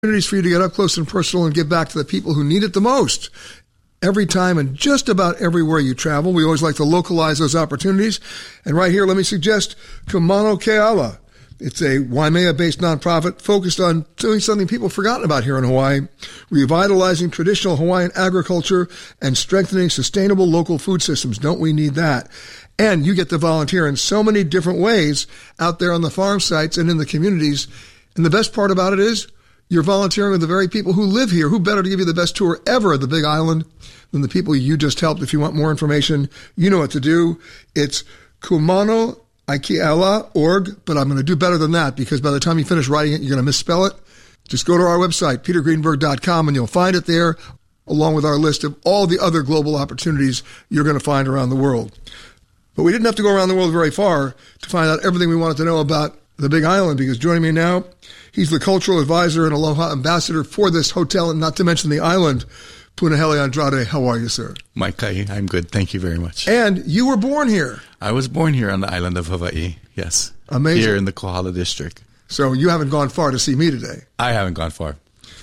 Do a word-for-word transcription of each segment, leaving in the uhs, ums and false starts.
opportunities for you to get up close and personal and give back to the people who need it the most. Every time and just about everywhere you travel, we always like to localize those opportunities. And right here, let me suggest Kumano Keala. It's a Waimea-based nonprofit focused on doing something people have forgotten about here in Hawaii, revitalizing traditional Hawaiian agriculture and strengthening sustainable local food systems. Don't we need that? And you get to volunteer in so many different ways out there on the farm sites and in the communities. And the best part about it is you're volunteering with the very people who live here. Who better to give you the best tour ever of the Big Island than the people you just helped? If you want more information, you know what to do. It's kumano keala dot org, but I'm going to do better than that because by the time you finish writing it, you're going to misspell it. Just go to our website, peter greenberg dot com, and you'll find it there, along with our list of all the other global opportunities you're going to find around the world. But we didn't have to go around the world very far to find out everything we wanted to know about the Big Island, because joining me now, he's the cultural advisor and Aloha ambassador for this hotel, and not to mention the island. Punahele Andrade, how are you, sir? Mike Kai, I'm good. Thank you very much. And you were born here. I was born here on the island of Hawaii, yes. Amazing. Here in the Kohala district. So you haven't gone far to see me today. I haven't gone far.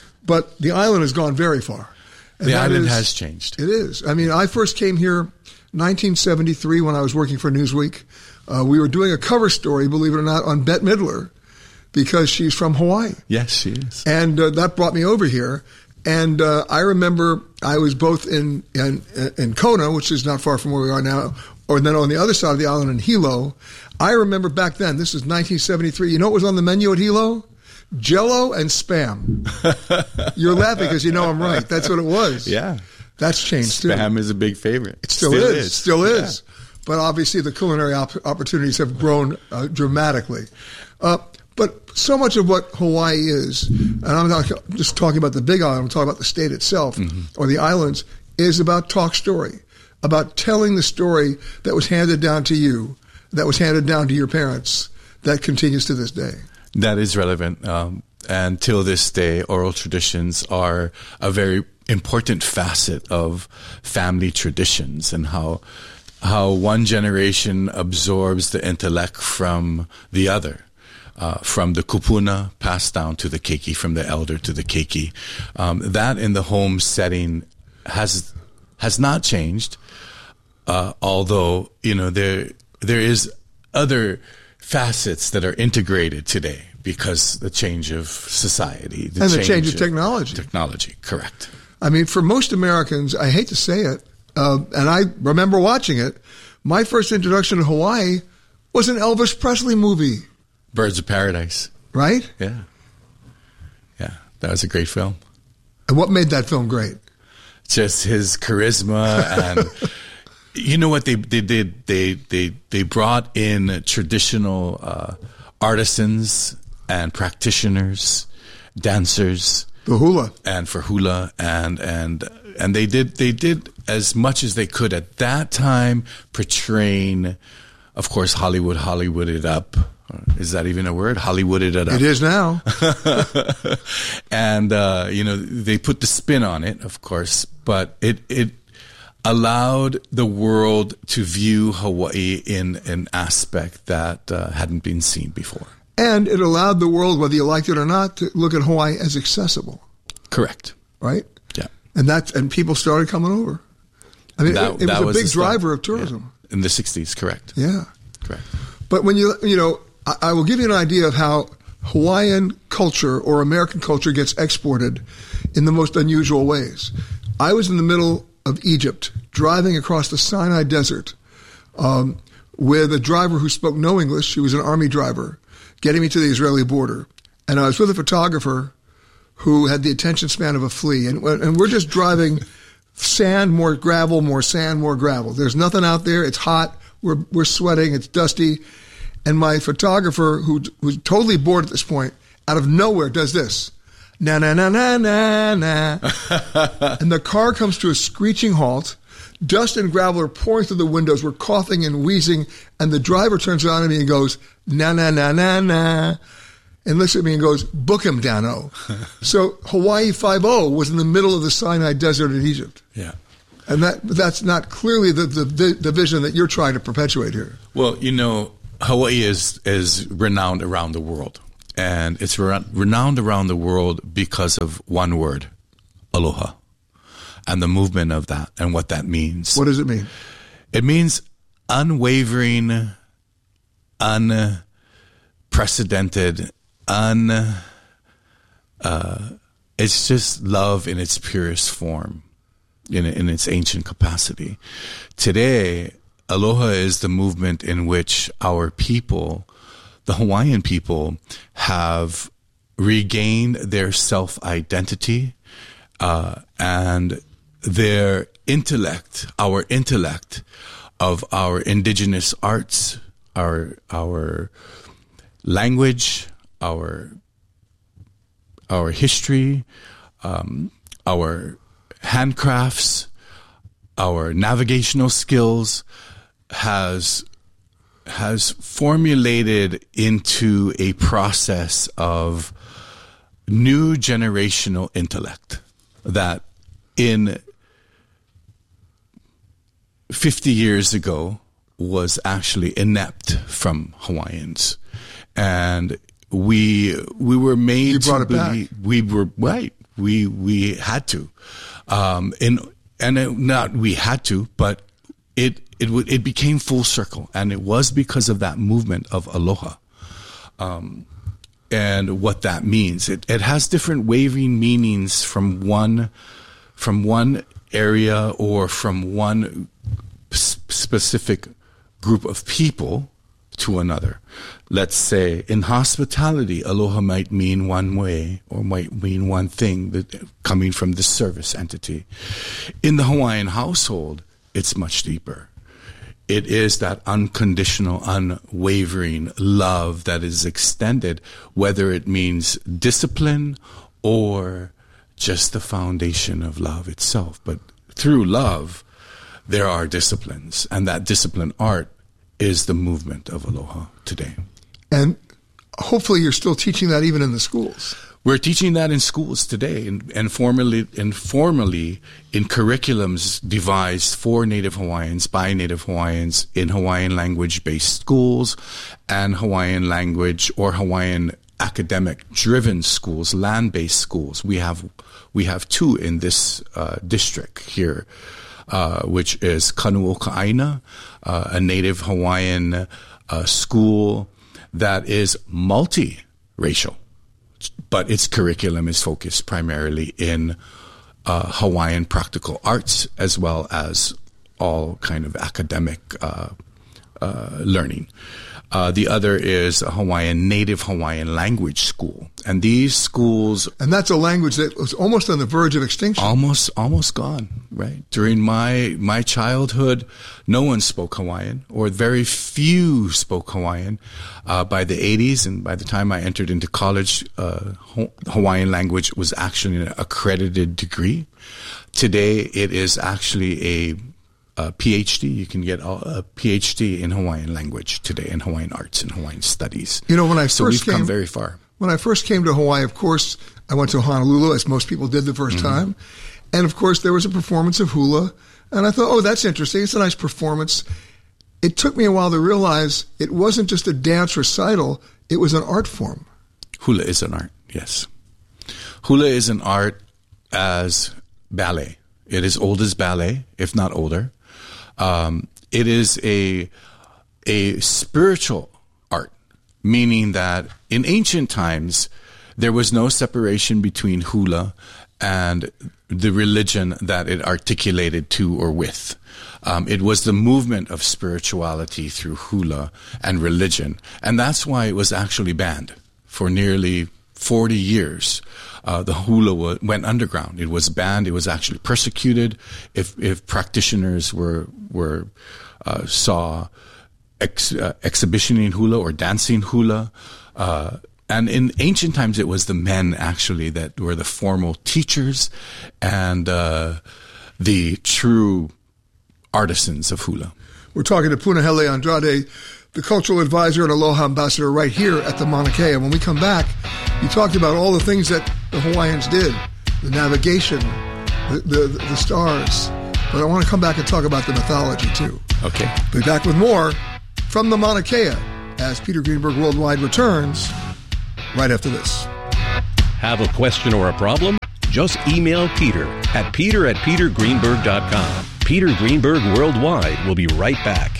But the island has gone very far. And the island is, has changed. It is. I mean, I first came here nineteen seventy-three when I was working for Newsweek. Uh, we were doing a cover story, believe it or not, on Bette Midler because she's from Hawaii. Yes, she is. And uh, that brought me over here. And uh, I remember I was both in, in in Kona, which is not far from where we are now, or then on the other side of the island in Hilo. I remember back then, this is nineteen seventy-three, you know what was on the menu at Hilo? Jell-O and Spam. You're laughing because you know I'm right. That's what it was. Yeah. That's changed too. Spam is a big favorite. It still, still is. is. Still is. Yeah. But obviously the culinary op- opportunities have grown uh, dramatically. Uh, but so much of what Hawaii is, and I'm not just talking about the Big Island, I'm talking about the state itself, mm-hmm. or the islands, is about talk story, about telling the story that was handed down to you, that was handed down to your parents, that continues to this day. That is relevant. Um, and till this day, oral traditions are a very important facet of family traditions, and how how one generation absorbs the intellect from the other. Uh, from the kupuna passed down to the keiki, from the elder to the keiki. Um, that in the home setting has has not changed, uh, although, you know, there there is other facets that are integrated today because the change of society. The and the change, change of technology. Technology, correct. I mean, for most Americans, I hate to say it, uh, and I remember watching it, my first introduction to Hawaii was an Elvis Presley movie. Birds of Paradise. Right? Yeah. Yeah, that was a great film. And what made that film great? Just his charisma and... You know what they they did? They they they brought in traditional uh, artisans and practitioners, dancers, the hula, and for hula, and and and they did they did as much as they could at that time, portraying, of course, Hollywood Hollywooded up. Is that even a word? Hollywooded it up. It is now. And uh, you know, they put the spin on it, of course, but it it. allowed the world to view Hawaii in an aspect that uh, hadn't been seen before. And it allowed the world, whether you liked it or not, to look at Hawaii as accessible. Correct. Right? Yeah. And that, and people started coming over. I mean, that, it, it that was a was big driver of tourism. Yeah. In the sixties, correct. Yeah. Correct. But when you, you know, I, I will give you an idea of how Hawaiian culture or American culture gets exported in the most unusual ways. I was in the middle of Egypt, driving across the Sinai Desert um, with a driver who spoke no English. She was an army driver, getting me to the Israeli border. And I was with a photographer who had the attention span of a flea. And, and we're just driving sand, more gravel, more sand, more gravel. There's nothing out there. It's hot. We're, we're sweating. It's dusty. And my photographer, who was totally bored at this point, out of nowhere does this. Na, na, na, na, na, na. And the car comes to a screeching halt. Dust and gravel are pouring through the windows. We're coughing and wheezing. And the driver turns around at me and goes, na, na, na, na, na. And looks at me and goes, book him, Dano. So Hawaii Five-O was in the middle of the Sinai Desert in Egypt. Yeah. And that that's not clearly the, the, the vision that you're trying to perpetuate here. Well, you know, Hawaii is, is renowned around the world. and it's re- renowned around the world because of one word, aloha, and the movement of that and what that means. What does it mean? It means unwavering, unprecedented, un. Uh, it's just love in its purest form, in in its ancient capacity. Today, aloha is the movement in which our people, the Hawaiian people, have regained their self-identity uh, and their intellect, our intellect of our indigenous arts, our our language, our our history, um, our handcrafts, our navigational skills has has formulated into a process of new generational intellect that in fifty years ago was actually inept from Hawaiians. And we we were made you brought to it back. believe we were right. We we had to. Um in and it, not we had to, but it it would it became full circle, and it was because of that movement of aloha. Um and what that means. It it has different waving meanings from one from one area or from one specific group of people to another. Let's say in hospitality, aloha might mean one way or might mean one thing that coming from the service entity. In the Hawaiian household, it's much deeper. It is that unconditional, unwavering love that is extended, whether it means discipline or just the foundation of love itself. But through love, there are disciplines, and that discipline art is the movement of aloha today. And hopefully you're still teaching that even in the schools. We're teaching that in schools today, and, and formally, informally in curriculums devised for Native Hawaiians, by Native Hawaiians, in Hawaiian language-based schools and Hawaiian language or Hawaiian academic-driven schools, land-based schools. We have we have two in this uh, district here, uh, which is Kanu'oka'aina, uh, a Native Hawaiian uh, school that is multi-racial, but its curriculum is focused primarily in uh, Hawaiian practical arts as well as all kind of academic uh, uh, learning. Uh, the other is a Hawaiian, Native Hawaiian language school. And these schools... And that's a language that was almost on the verge of extinction. Almost, almost gone, right? During my, my childhood, no one spoke Hawaiian, or very few spoke Hawaiian. Uh, by the eighties, and by the time I entered into college, uh, Hawaiian language was actually an accredited degree. Today, it is actually a A PhD. You can get a PhD in Hawaiian language today, in Hawaiian arts and Hawaiian studies. You know, when I so first we've came, come very far. When I first came to Hawaii, of course, I went to Honolulu, as most people did the first mm-hmm. time. And of course, there was a performance of hula. And I thought, oh, that's interesting. It's a nice performance. It took me a while to realize it wasn't just a dance recital. It was an art form. Hula is an art, yes. Hula is an art as ballet. It is old as ballet, if not older. Um, it is a a spiritual art, meaning that in ancient times, there was no separation between hula and the religion that it articulated to or with. Um, it was the movement of spirituality through hula and religion. And that's why it was actually banned for nearly forty years. Uh, the hula w- went underground. It was banned. It was actually persecuted. If if practitioners were were uh, saw ex, uh, exhibitioning hula or dancing hula, uh, and in ancient times it was the men actually that were the formal teachers and uh, the true artisans of hula. We're talking to Punahele Andrade, the cultural advisor and Aloha ambassador, right here at the Mauna Kea. When we come back, you talked about all the things that the Hawaiians did, the navigation, the, the, the stars. But I want to come back and talk about the mythology, too. Okay. Be back with more from the Mauna Kea as Peter Greenberg Worldwide returns right after this. Have a question or a problem? Just email Peter at peter at peter greenberg dot com. Peter Greenberg Worldwide will be right back.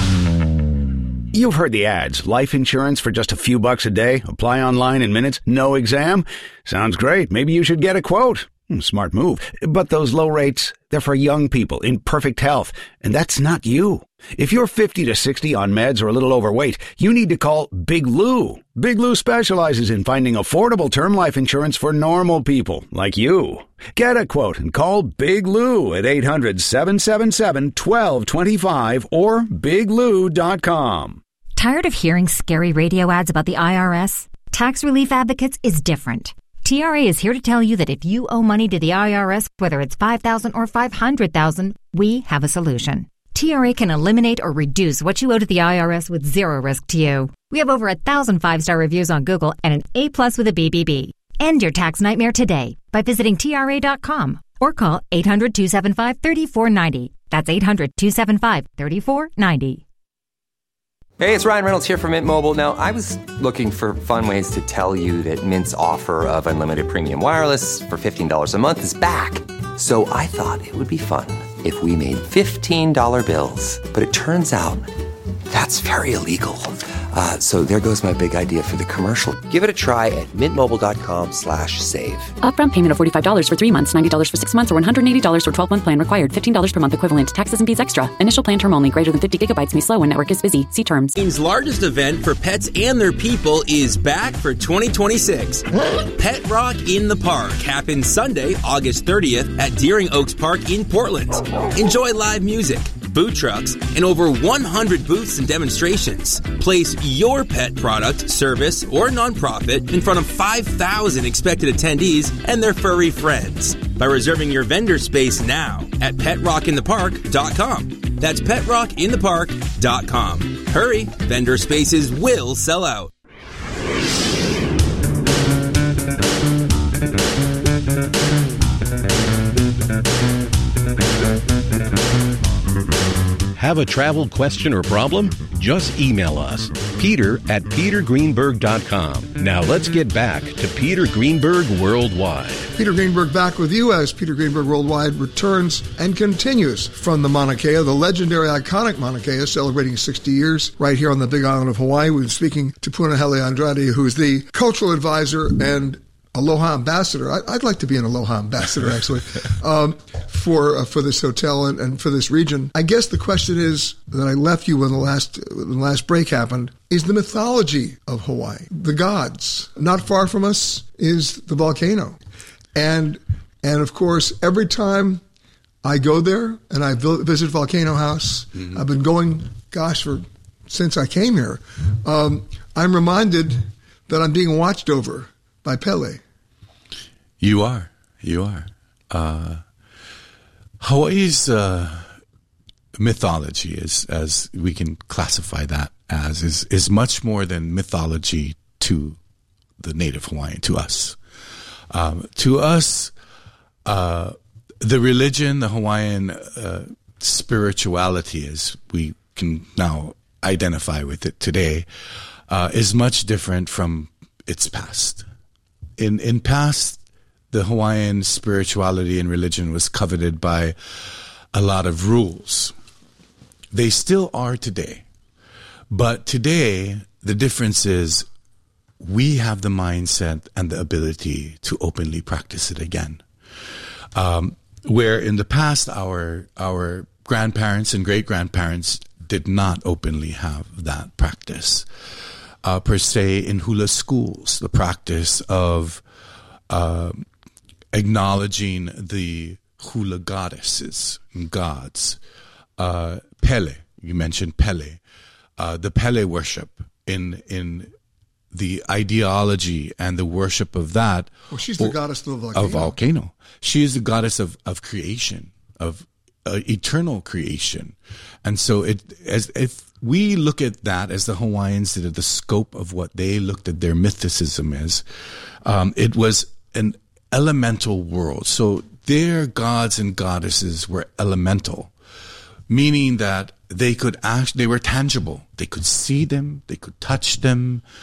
You've heard the ads. Life insurance for just a few bucks a day. Apply online in minutes. No exam. Sounds great. Maybe you should get a quote. Smart move. But those low rates, they're for young people in perfect health. And that's not you. If you're fifty to sixty on meds or a little overweight, you need to call Big Lou. Big Lou specializes in finding affordable term life insurance for normal people like you. Get a quote and call Big Lou at eight hundred, seven seven seven, one two two five or big lou dot com. Tired of hearing scary radio ads about the I R S? Tax Relief Advocates is different. T R A is here to tell you that if you owe money to the I R S, whether it's five thousand dollars or five hundred thousand dollars, we have a solution. T R A can eliminate or reduce what you owe to the I R S with zero risk to you. We have over a thousand five-star reviews on Google and an A plus with a B B B. End your tax nightmare today by visiting T R A dot com or call eight hundred, two seven five, three four nine zero. That's eight hundred, two seven five, three four nine zero. Hey, it's Ryan Reynolds here from Mint Mobile. Now, I was looking for fun ways to tell you that Mint's offer of unlimited premium wireless for fifteen dollars a month is back. So I thought it would be fun if we made fifteen dollar bills. But it turns out that's very illegal. Uh, so there goes my big idea for the commercial. Give it a try at mintmobile.com slash save. Upfront payment of forty-five dollars for three months, ninety dollars for six months, or one hundred eighty dollars for twelve-month plan required. fifteen dollars per month equivalent. Taxes and fees extra. Initial plan term only. Greater than fifty gigabytes may slow when network is busy. See terms. Maine's largest event for pets and their people is back for twenty twenty-six. Pet Rock in the Park happens Sunday, August thirtieth at Deering Oaks Park in Portland. Enjoy live music, food trucks, and over one hundred booths and demonstrations. Place your pet product, service, or nonprofit in front of five thousand expected attendees and their furry friends by reserving your vendor space now at pet rock in the park dot com. That's pet rock in the park dot com. Hurry, vendor spaces will sell out. Have a travel question or problem? Just email us, Peter at peter greenberg dot com. Now let's get back to Peter Greenberg Worldwide. Peter Greenberg back with you as Peter Greenberg Worldwide returns and continues from the Mauna Kea, the legendary, iconic Mauna Kea, celebrating sixty years right here on the Big Island of Hawaii. We've been speaking to Punahele Andrade, who is the cultural advisor and Aloha ambassador. I, I'd like to be an Aloha ambassador, actually, um, for uh, for this hotel and, and for this region. I guess the question is that I left you when the last when the last break happened is the mythology of Hawaii, the gods. Not far from us is the volcano, and and of course every time I go there and I visit Volcano House, mm-hmm. I've been going, gosh, for since I came here. Um, I'm reminded that I'm being watched over by Pele. You are. You are. Uh, Hawaii's uh, mythology, is, as we can classify that as, is, is much more than mythology to the native Hawaiian, to us. Um, to us, uh, the religion, the Hawaiian uh, spirituality, as we can now identify with it today, uh, is much different from its past. In in past, the Hawaiian spirituality and religion was coveted by a lot of rules. They still are today. But today, the difference is we have the mindset and the ability to openly practice it again. Um, where in the past, our our grandparents and great-grandparents did not openly have that practice. Uh, per se, in hula schools, the practice of uh, acknowledging the hula goddesses and gods. Uh, Pele, you mentioned Pele. Uh, the Pele worship in in the ideology and the worship of that. Well, she's the goddess of the volcano. Of volcano. She is the goddess of, of creation, of uh, eternal creation. And so it as if we look at that as the Hawaiians did, the scope of what they looked at their mythicism as. Um, it was an elemental world. So their gods and goddesses were elemental, meaning that they could act, they were tangible. They could see them, they could touch them,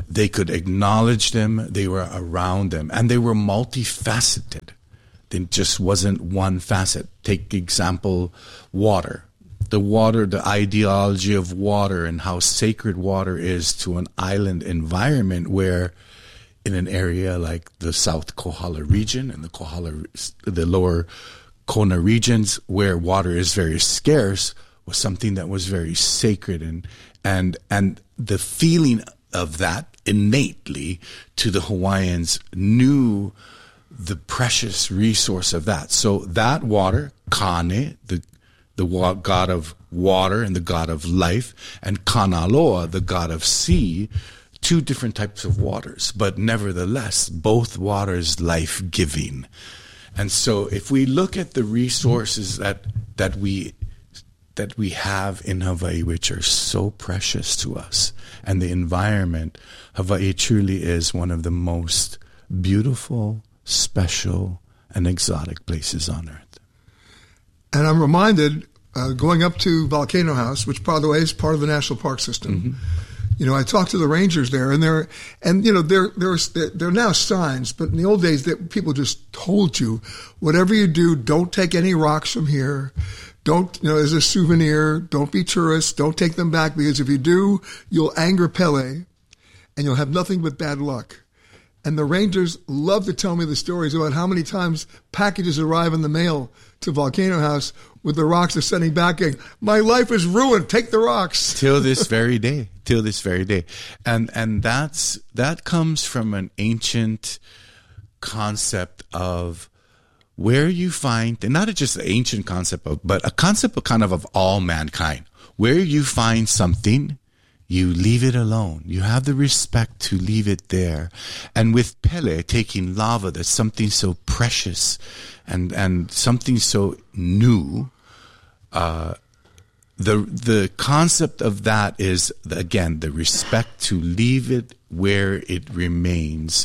They could acknowledge them. They were around them, and they were multifaceted. It just wasn't one facet. Take example, water. The water, the ideology of water and how sacred water is to an island environment where in an area like the South Kohala region and the Kohala, the lower Kona regions where water is very scarce was something that was very sacred, and and and the feeling of that innately to the Hawaiians knew the precious resource of that. So that water, Kane, the the wa- god of water and the god of life, and Kanaloa, the god of sea, two different types of waters, but nevertheless, both waters life-giving. And so if we look at the resources that that we that we have in Hawaii, which are so precious to us, and the environment, Hawaii truly is one of the most beautiful, special, and exotic places on earth. And I'm reminded, uh, going up to Volcano House, which, by the way, is part of the National Park System. Mm-hmm. You know, I talked to the rangers there, and they're, and you know, there, there's, there are now signs, but in the old days, that people just told you, whatever you do, don't take any rocks from here. Don't, you know, as a souvenir, don't be tourists. Don't take them back, because if you do, you'll anger Pele, and you'll have nothing but bad luck. And the rangers love to tell me the stories about how many times packages arrive in the mail to Volcano House with the rocks they're sending back, saying, my life is ruined, take the rocks. Till this very day, till this very day. And and that's that comes from an ancient concept of where you find, and not just an ancient concept, of, but a concept of kind of of all mankind. Where you find something, you leave it alone. You have the respect to leave it there. And with Pele taking lava, that's something so precious and, and something so new, uh, the the concept of that is, again, the respect to leave it where it remains.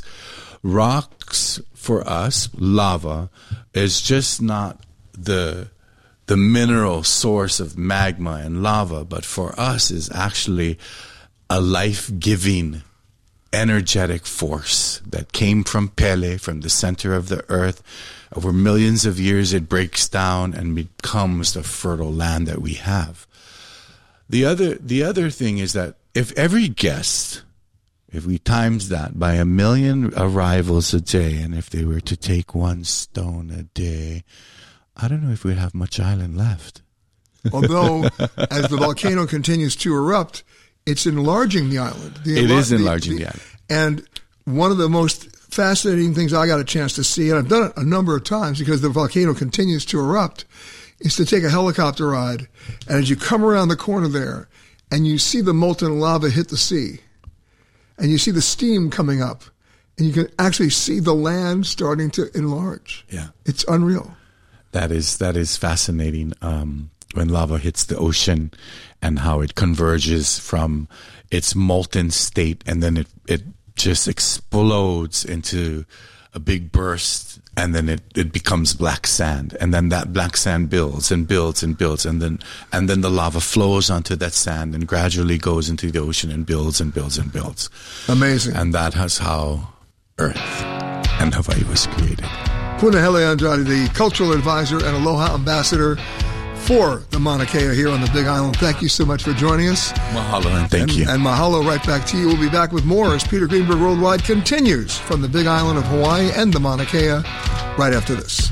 Rocks, for us, lava, is just not the the mineral source of magma and lava, but for us is actually a life-giving, energetic force that came from Pele, from the center of the earth. Over millions of years, it breaks down and becomes the fertile land that we have. The other, the other thing is that if every guest, if we times that by a million arrivals a day, and if they were to take one stone a day, I don't know if we'd have much island left. Although, as the volcano continues to erupt, it's enlarging the island. The it enlar- is enlarging the, the, the island. And one of the most fascinating things I got a chance to see, and I've done it a number of times because the volcano continues to erupt, is to take a helicopter ride. And as you come around the corner there, and you see the molten lava hit the sea, and you see the steam coming up, and you can actually see the land starting to enlarge. Yeah. It's unreal. That is that is fascinating um, when lava hits the ocean and how it converges from its molten state, and then it, it just explodes into a big burst, and then it, it becomes black sand, and then that black sand builds and builds and builds, and then and then the lava flows onto that sand and gradually goes into the ocean and builds and builds and builds. Amazing. And that is how Earth and Hawaii was created. Punahele Andrade, the cultural advisor and Aloha ambassador for the Mauna Kea here on the Big Island. Thank you so much for joining us. Mahalo, and thank and, you. And mahalo right back to you. We'll be back with more as Peter Greenberg Worldwide continues from the Big Island of Hawaii and the Mauna Kea right after this.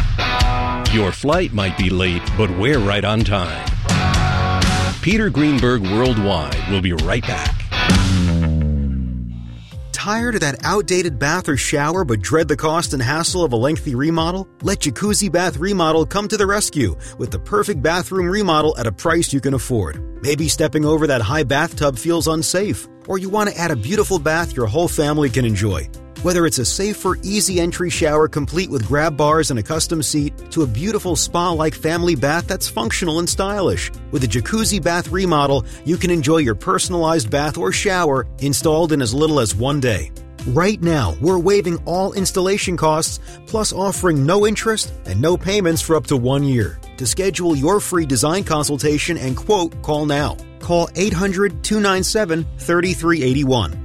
Your flight might be late, but we're right on time. Peter Greenberg Worldwide will be right back. Tired of that outdated bath or shower but dread the cost and hassle of a lengthy remodel? Let Jacuzzi Bath Remodel come to the rescue with the perfect bathroom remodel at a price you can afford. Maybe stepping over that high bathtub feels unsafe, or you want to add a beautiful bath your whole family can enjoy. Whether it's a safer, easy entry shower complete with grab bars and a custom seat, to a beautiful spa-like family bath that's functional and stylish. With a Jacuzzi Bath Remodel, you can enjoy your personalized bath or shower installed in as little as one day. Right now, we're waiving all installation costs, plus offering no interest and no payments for up to one year. To schedule your free design consultation and quote, call now. Call eight hundred, two nine seven, three three eight one.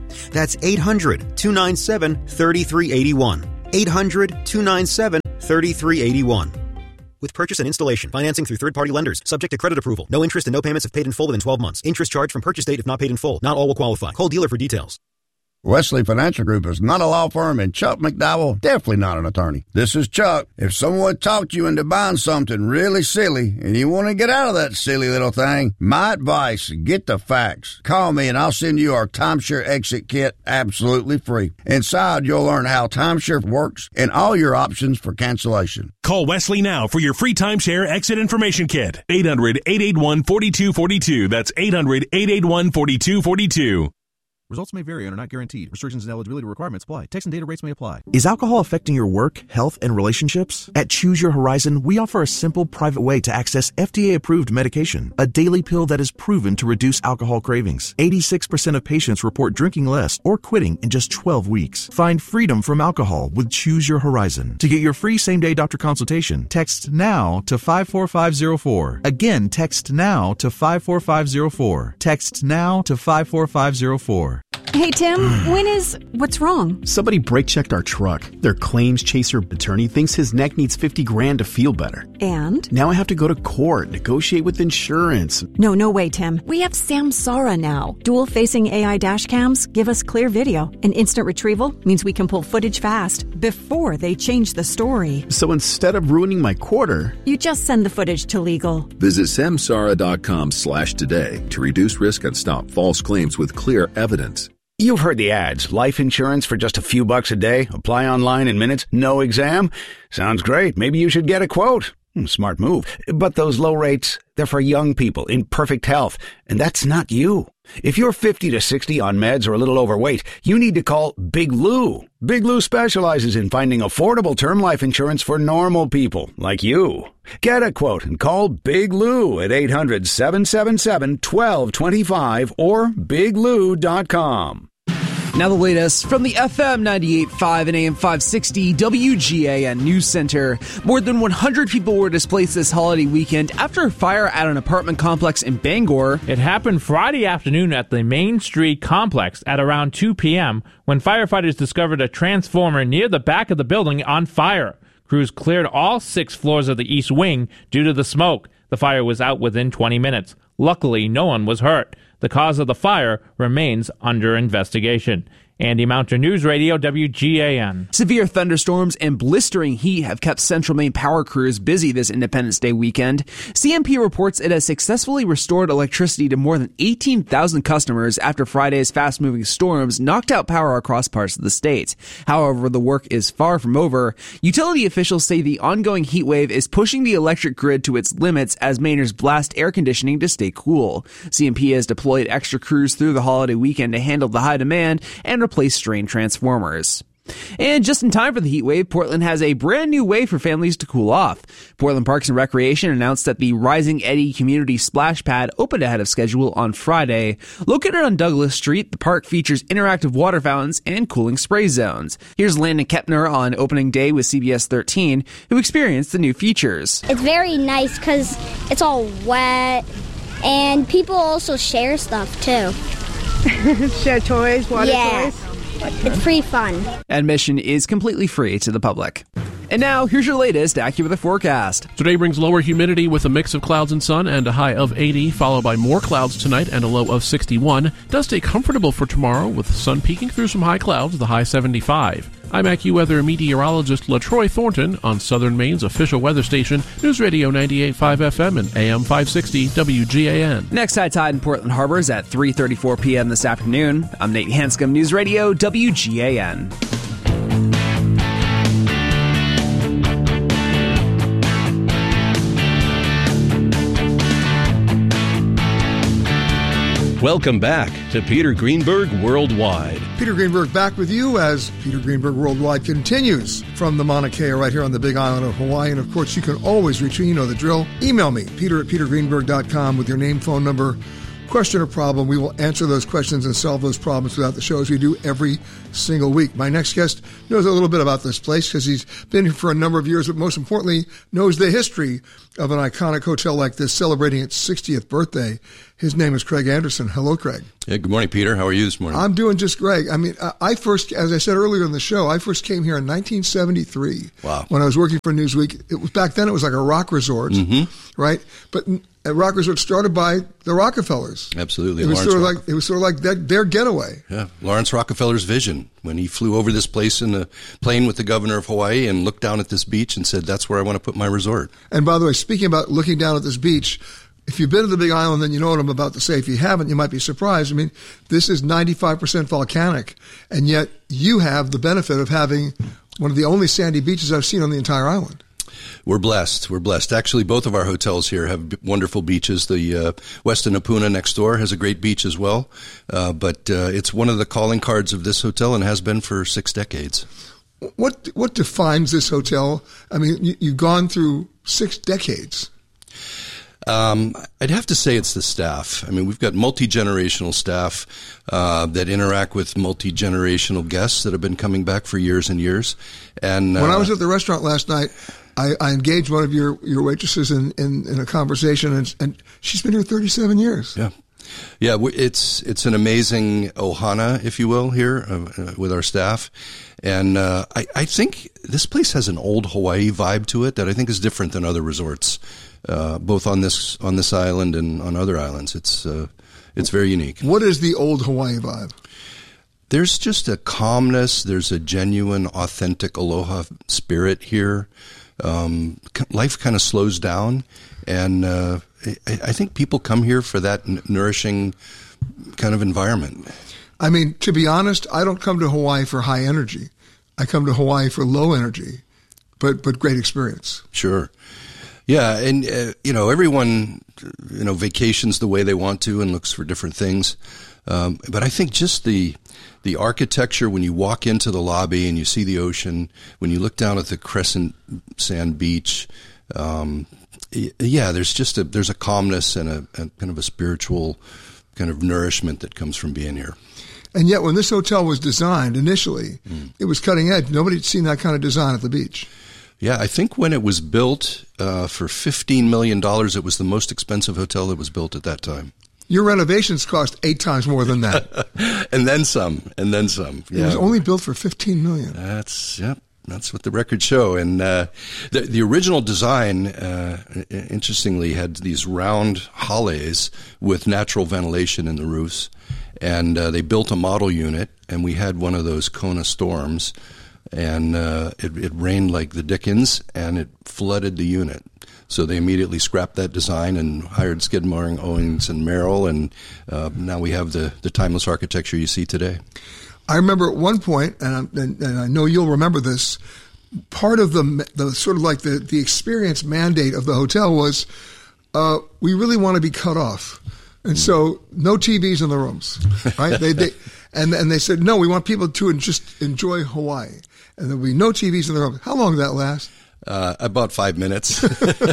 That's eight hundred, two nine seven, three three eight one. eight hundred, two nine seven, three three eight one. With purchase and installation, financing through third-party lenders, subject to credit approval. No interest and no payments if paid in full within twelve months. Interest charged from purchase date if not paid in full. Not all will qualify. Call dealer for details. Wesley Financial Group is not a law firm, and Chuck McDowell definitely not an attorney. This is Chuck. If someone talked you into buying something really silly and you want to get out of that silly little thing, my advice, get the facts. Call me and I'll send you our timeshare exit kit absolutely free. Inside, you'll learn how timeshare works and all your options for cancellation. Call Wesley now for your free timeshare exit information kit. eight hundred, eight eight one, four two four two. That's eight hundred, eight eight one, four two four two. Results may vary and are not guaranteed. Restrictions and eligibility requirements apply. Text and data rates may apply. Is alcohol affecting your work, health, and relationships? At Choose Your Horizon, we offer a simple, private way to access F D A-approved medication, a daily pill that is proven to reduce alcohol cravings. eighty-six percent of patients report drinking less or quitting in just twelve weeks. Find freedom from alcohol with Choose Your Horizon. To get your free same-day doctor consultation, text NOW to five four five zero four. Again, text NOW to five four five zero four. Text NOW to five four five zero four. Hey, Tim, when is... What's wrong? Somebody brake-checked our truck. Their claims chaser attorney thinks his neck needs fifty grand to feel better. And? Now I have to go to court, negotiate with insurance. No, no way, Tim. We have Samsara now. Dual-facing A I dash cams give us clear video. And instant retrieval means we can pull footage fast before they change the story. So instead of ruining my quarter... You just send the footage to legal. Visit samsara.com slash today to reduce risk and stop false claims with clear evidence. You've heard the ads. Life insurance for just a few bucks a day. Apply online in minutes. No exam. Sounds great. Maybe you should get a quote. Smart move. But those low rates, they're for young people in perfect health. And that's not you. If you're fifty to sixty on meds or a little overweight, you need to call Big Lou. Big Lou specializes in finding affordable term life insurance for normal people like you. Get a quote and call Big Lou at eight hundred, seven seven seven, one two two five or big lou dot com. Now the latest from the F M ninety-eight point five and A M five sixty W G A N News Center. More than one hundred people were displaced this holiday weekend after a fire at an apartment complex in Bangor. It happened Friday afternoon at the Main Street complex at around two p.m. when firefighters discovered a transformer near the back of the building on fire. Crews cleared all six floors of the east wing due to the smoke. The fire was out within twenty minutes. Luckily, no one was hurt. The cause of the fire remains under investigation. Andy Mounter, News Radio, W G A N. Severe thunderstorms and blistering heat have kept Central Maine power crews busy this Independence Day weekend. C M P reports it has successfully restored electricity to more than eighteen thousand customers after Friday's fast-moving storms knocked out power across parts of the state. However, the work is far from over. Utility officials say the ongoing heat wave is pushing the electric grid to its limits as Mainers blast air conditioning to stay cool. C M P has deployed extra crews through the holiday weekend to handle the high demand and replace strained transformers. And just in time for the heat wave, Portland has a brand new way for families to cool off. Portland Parks and Recreation announced that the Rising Eddy Community Splash Pad opened ahead of schedule on Friday. Located on Douglas Street, the park features interactive water fountains and cooling spray zones. Here's Landon Kepner on opening day with C B S thirteen, who experienced the new features. It's very nice because it's all wet, and people also share stuff too. Share toys, water yeah. toys. It's pretty fun. Admission is completely free to the public. And now, here's your latest AccuWeather forecast. Today brings lower humidity with a mix of clouds and sun and a high of eighty, followed by more clouds tonight and a low of sixty-one. It does stay comfortable for tomorrow with sun peeking through some high clouds, the high seventy-five. I'm AccuWeather meteorologist LaTroy Thornton on Southern Maine's official weather station, News Radio ninety-eight point five F M and A M five sixty W G A N. Next high tide in Portland Harbor is at three thirty-four p.m. this afternoon. I'm Nate Hanscom, News Radio W G A N. Welcome back to Peter Greenberg Worldwide. Peter Greenberg back with you as Peter Greenberg Worldwide continues from the Mauna Kea right here on the big island of Hawaii. And of course, you can always reach me. You know the drill. Email me, peter at peter greenberg dot com with your name, phone number, question or problem, we will answer those questions and solve those problems throughout the show as we do every single week. My next guest knows a little bit about this place because he's been here for a number of years, but most importantly, knows the history of an iconic hotel like this, celebrating its sixtieth birthday. His name is Craig Anderson. Hello, Craig. Yeah, good morning, Peter. How are you this morning? I'm doing just great. I mean, I first, as I said earlier in the show, I first came here in nineteen seventy-three. Wow. When I was working for Newsweek. It was, back then it was like a rock resort, mm-hmm. right? But a rock resort started by the Rockefellers. Absolutely. It was Lawrence sort of like it was sort of like their, their getaway. Yeah, Lawrence Rockefeller's vision when he flew over this place in a plane with the governor of Hawaii and looked down at this beach and said, "That's where I want to put my resort." And by the way, speaking about looking down at this beach, if you've been to the Big Island, then you know what I'm about to say. If you haven't, you might be surprised. I mean, this is ninety-five percent volcanic, and yet you have the benefit of having one of the only sandy beaches I've seen on the entire island. We're blessed. We're blessed. Actually, both of our hotels here have wonderful beaches. The uh, Westin Apuna next door has a great beach as well, uh, but uh, it's one of the calling cards of this hotel and has been for six decades. What what defines this hotel? I mean, you, you've gone through six decades. Um, I'd have to say it's the staff. I mean, we've got multi-generational staff uh, that interact with multi-generational guests that have been coming back for years and years. And uh, when I was at the restaurant last night, I, I engaged one of your, your waitresses in, in, in a conversation, and, and she's been here thirty-seven years. Yeah. Yeah, it's it's an amazing ohana, if you will, here uh, with our staff. And uh, I, I think this place has an old Hawaii vibe to it that I think is different than other resorts, uh, both on this on this island and on other islands. It's uh, it's very unique. What is the old Hawaii vibe? There's just a calmness. There's a genuine, authentic aloha spirit here. Um, life kind of slows down, and uh, I, I think people come here for that n- nourishing kind of environment. I mean, to be honest, I don't come to Hawaii for high energy. I come to Hawaii for low energy, but but great experience. Sure. Yeah, and, uh, you know, everyone, you know, vacations the way they want to and looks for different things. Um, but I think just the the architecture, when you walk into the lobby and you see the ocean, when you look down at the crescent sand beach, um, yeah, there's just a there's a calmness and a, a kind of a spiritual kind of nourishment that comes from being here. And yet, when this hotel was designed initially, mm. it was cutting edge. Nobody had seen that kind of design at the beach. Yeah, I think when it was built uh, for fifteen million dollars, it was the most expensive hotel that was built at that time. Your renovations cost eight times more than that. And then some, and then some. Yeah. It was only built for fifteen million dollars. That's, yep. That's what the records show. And uh, the, the original design, uh, interestingly, had these round hollows with natural ventilation in the roofs. And uh, they built a model unit, and we had one of those Kona storms. And uh, it, it rained like the Dickens, and it flooded the unit. So they immediately scrapped that design and hired Skidmore, Owings, and Merrill, and uh, now we have the, the timeless architecture you see today. I remember at one point, and, and, and I know you'll remember this, part of the, the sort of like the, the experience mandate of the hotel was uh, we really want to be cut off. And so no T Vs in the rooms, right? they, they, and, and they said, no, we want people to just enjoy Hawaii. And there'll be no T Vs in the room. How long did that last? Uh, about five minutes.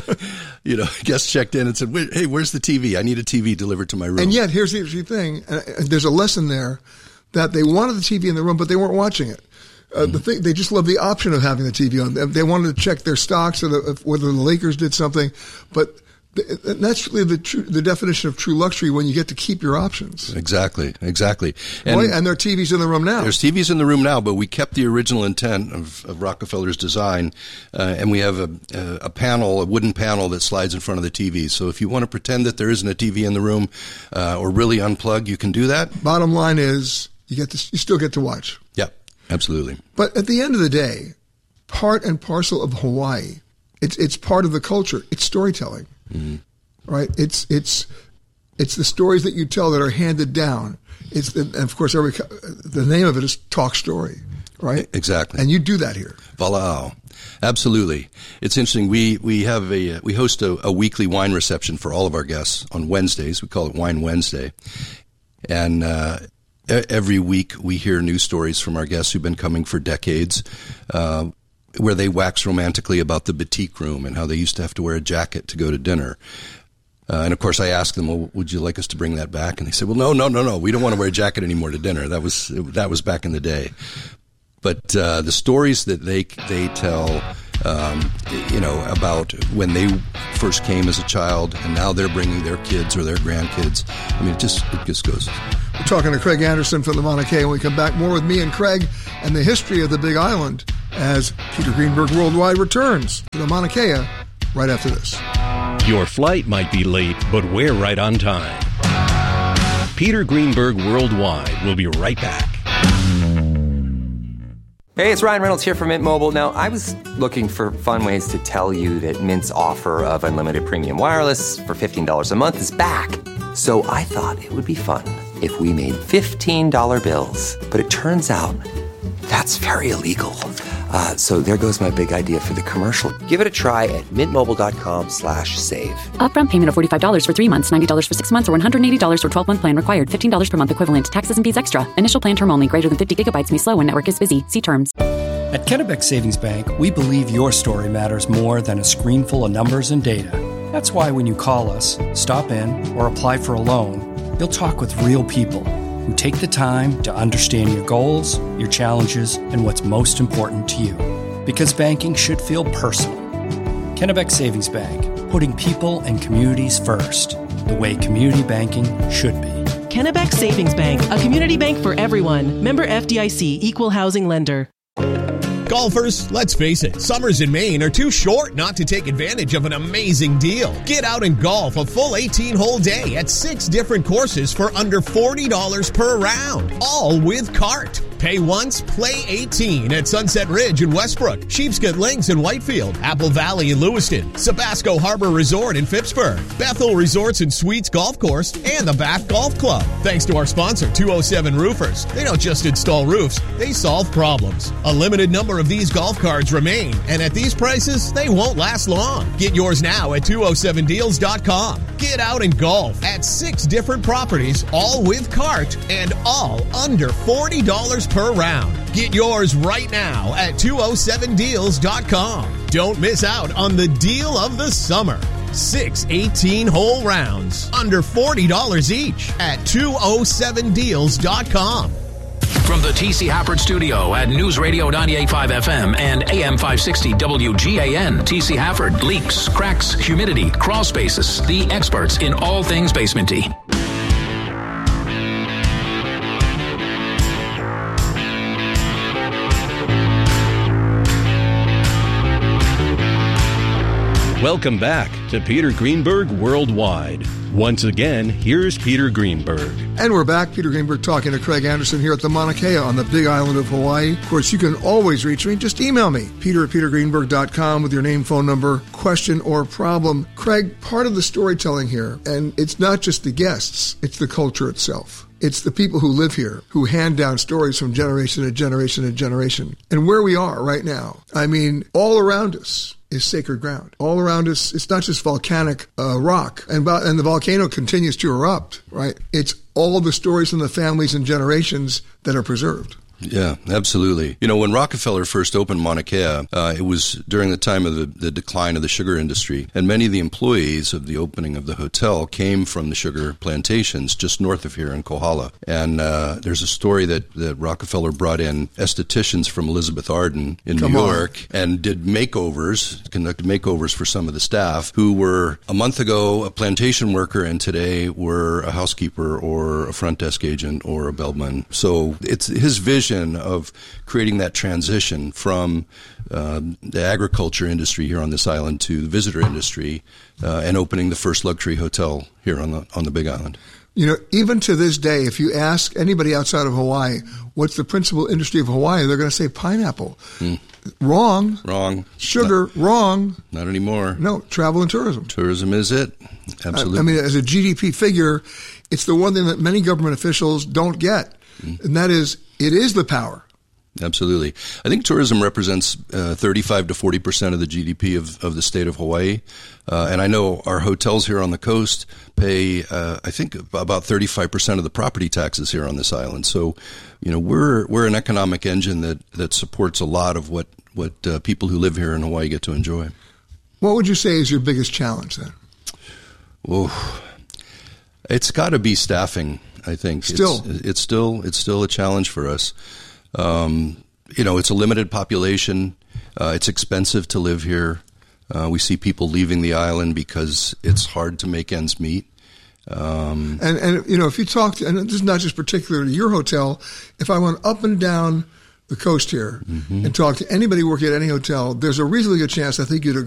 You know, guests checked in and said, hey, where's the T V? I need a T V delivered to my room. And yet, here's the interesting thing. And there's a lesson there that they wanted the T V in the room, but they weren't watching it. Uh, mm-hmm. The thing, they just loved the option of having the T V on. They wanted to check their stocks or the, whether the Lakers did something. But that's really the true, the definition of true luxury, when you get to keep your options. Exactly, exactly. And, Boy, and there are T Vs in the room now. There's T Vs in the room now, but we kept the original intent of, of Rockefeller's design, uh, and we have a, a, a panel, a wooden panel that slides in front of the T V. So if you want to pretend that there isn't a T V in the room uh, or really unplug, you can do that. Bottom line is, you get to, you still get to watch. Yeah, absolutely. But at the end of the day, part and parcel of Hawaii, it's it's part of the culture. It's storytelling. Mm-hmm. Right? It's it's it's the stories that you tell that are handed down. It's the, and of course every the name of it is Talk Story, right? Exactly. And you do that here. Vala'au. Absolutely. It's interesting. We we have a we host a, a weekly wine reception for all of our guests on Wednesdays. We call it Wine Wednesday. And uh every week we hear news stories from our guests who've been coming for decades, uh where they wax romantically about the boutique room and how they used to have to wear a jacket to go to dinner. Uh, and of course, I asked them, well, would you like us to bring that back? And they said, well, no, no, no, no. We don't want to wear a jacket anymore to dinner. That was that was back in the day. But uh, the stories that they they tell, um, you know, about when they first came as a child, and now they're bringing their kids or their grandkids. I mean, it just it just goes. We're talking to Craig Anderson from the Mauna Kea. When we come back, more with me and Craig and the history of the Big Island as Peter Greenberg Worldwide returns to the Mauna Kea right after this. Your flight might be late, but we're right on time. Peter Greenberg Worldwide will be right back. Hey, it's Ryan Reynolds here from Mint Mobile. Now, I was looking for fun ways to tell you that Mint's offer of unlimited premium wireless for fifteen dollars a month is back. So I thought it would be fun if we made fifteen dollar bills. But it turns out that's very illegal. Uh, so there goes my big idea for the commercial. Give it a try at mintmobile.com slash save. Upfront payment of forty-five dollars for three months, ninety dollars for six months, or one hundred eighty dollars for twelve-month plan required. fifteen dollars per month equivalent. Taxes and fees extra. Initial plan term only. Greater than fifty gigabytes may slow when network is busy. See terms. At Kennebec Savings Bank, we believe your story matters more than a screen full of numbers and data. That's why when you call us, stop in, or apply for a loan, you'll talk with real people who take the time to understand your goals, your challenges, and what's most important to you. Because banking should feel personal. Kennebec Savings Bank, putting people and communities first, the way community banking should be. Kennebec Savings Bank, a community bank for everyone. Member F D I C, Equal Housing Lender. Golfers, let's face it, summers in Maine are too short not to take advantage of an amazing deal. Get out and golf a full eighteen-hole day at six different courses for under forty dollars per round, all with cart. Pay once, play eighteen at Sunset Ridge in Westbrook, Sheepscot Links in Whitefield, Apple Valley in Lewiston, Sabasco Harbor Resort in Phippsburg, Bethel Resorts and Suites Golf Course, and the Bath Golf Club. Thanks to our sponsor, two oh seven Roofers. They don't just install roofs, they solve problems. A limited number of these golf carts remain, and at these prices, they won't last long. Get yours now at two oh seven deals dot com. Get out and golf at six different properties, all with cart, and all under forty dollars per round. Get yours right now at two oh seven deals dot com. Don't miss out on the deal of the summer. Six eighteen-hole rounds, under forty dollars each at two oh seven deals dot com. From the T C Hafford Studio at News Radio ninety-eight point five F M and A M five sixty W G A N, T C Hafford, leaks, cracks, humidity, crawl spaces, the experts in all things basementy. Welcome back to Peter Greenberg Worldwide. Once again, here's Peter Greenberg. And we're back. Peter Greenberg talking to Craig Anderson here at the Mauna Kea on the Big Island of Hawaii. Of course, you can always reach me. Just email me, peter at peter greenberg dot com with your name, phone number, question, or problem. Craig, part of the storytelling here, and it's not just the guests, it's the culture itself. It's the people who live here who hand down stories from generation to generation to generation. And where we are right now, I mean, all around us is sacred ground. All around us, it's not just volcanic uh, rock, and, and the volcano continues to erupt, right? It's all the stories from the families and generations that are preserved. Yeah, absolutely. You know, when Rockefeller first opened Mauna Kea, uh, it was during the time of the, the decline of the sugar industry, and many of the employees of the opening of the hotel came from the sugar plantations just north of here in Kohala. And uh, there's a story that, that Rockefeller brought in estheticians from Elizabeth Arden in Come New York on. and did makeovers, conducted makeovers for some of the staff who were a month ago a plantation worker and today were a housekeeper or a front desk agent or a bellman. So it's his vision of creating that transition from uh, the agriculture industry here on this island to the visitor industry uh, and opening the first luxury hotel here on the on the Big Island. You know, even to this day, if you ask anybody outside of Hawaii, what's the principal industry of Hawaii, they're going to say pineapple. Mm. Wrong. Wrong. Sugar. Not, wrong. Not anymore. No, travel and tourism. Tourism is it. Absolutely. I, I mean, as a G D P figure, it's the one thing that many government officials don't get, mm. and that is it is the power. Absolutely. I think tourism represents uh, thirty-five to forty percent of the G D P of, of the state of Hawaii. Uh, and I know our hotels here on the coast pay, uh, I think, about thirty-five percent of the property taxes here on this island. So, you know, we're we're an economic engine that, that supports a lot of what, what uh, people who live here in Hawaii get to enjoy. What would you say is your biggest challenge then? Oh, it's got to be staffing. I think still, it's, it's still it's still a challenge for us. Um, you know, it's a limited population. Uh, it's expensive to live here. Uh, we see people leaving the island because it's hard to make ends meet. Um, and, and, you know, if you talk to, and this is not just particular to your hotel, if I went up and down the coast here mm-hmm. and talk to anybody working at any hotel, there's a reasonably good chance I think you'd